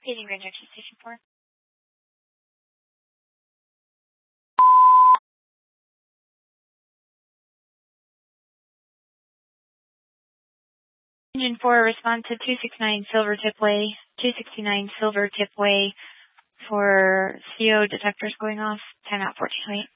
Paging Grand Junction Station 4. Engine 4, respond to 269 Silvertip Way, 269 Silvertip Way for CO detectors going off. Timeout 1408.